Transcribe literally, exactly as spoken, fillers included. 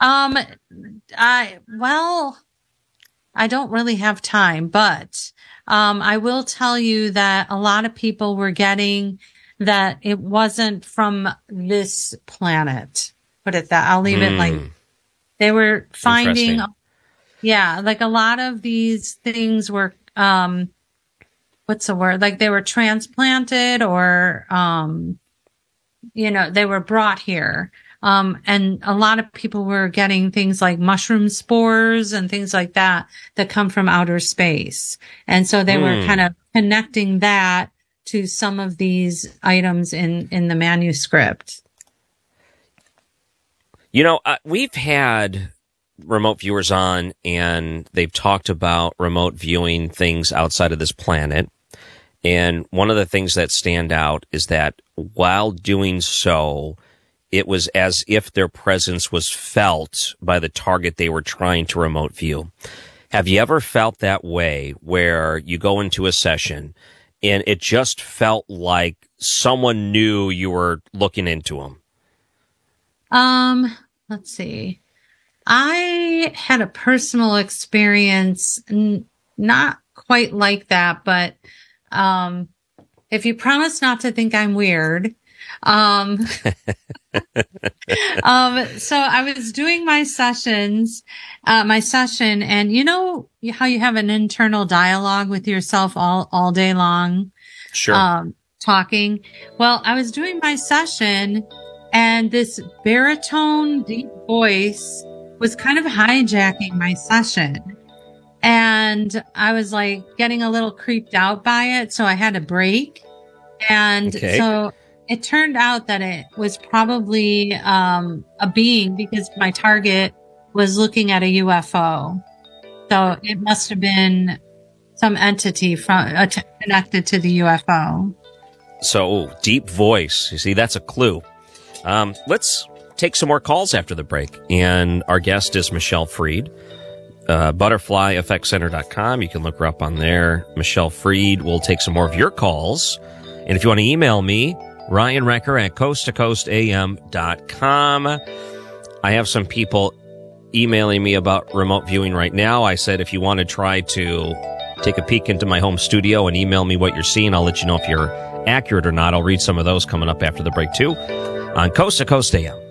Um, I, well, I don't really have time, but, um, I will tell you that a lot of people were getting that it wasn't from this planet. Put it that, I'll leave it like, Hmm. they were finding, Interesting. yeah, like a lot of these things were, um, what's the word? Like they were transplanted or, um, you know, they were brought here. Um, and a lot of people were getting things like mushroom spores and things like that that come from outer space. And so they were Hmm. kind of connecting that to some of these items in, in the manuscript. You know, uh, we've had remote viewers on, and they've talked about remote viewing things outside of this planet. And one of the things that stand out is that while doing so, it was as if their presence was felt by the target they were trying to remote view. Have you ever felt that way where you go into a session and it just felt like someone knew you were looking into them? Um, let's see. I had a personal experience, n- not quite like that, but, um, if you promise not to think I'm weird, um, um, so I was doing my sessions, uh, my session, and you know how you have an internal dialogue with yourself all, all day long, Sure. um, talking. Well, I was doing my session and this baritone deep voice was kind of hijacking my session. And I was like getting a little creeped out by it. So I had a break. And Okay. so it turned out that it was probably, um, a being because my target was looking at a U F O. So it must have been some entity from uh, t- connected to the U F O. So, deep voice. You see, that's a clue. Um, let's take some more calls after the break. And our guest is Michelle Freed, uh, butterfly effect center dot com. You can look her up on there. Michelle Freed will take some more of your calls. And if you want to email me, Ryan Recker at coast to coast a m dot com. I have some people emailing me about remote viewing right now. I said if you want to try to take a peek into my home studio and email me what you're seeing, I'll let you know if you're accurate or not. I'll read some of those coming up after the break, too, on Coast to Coast A M.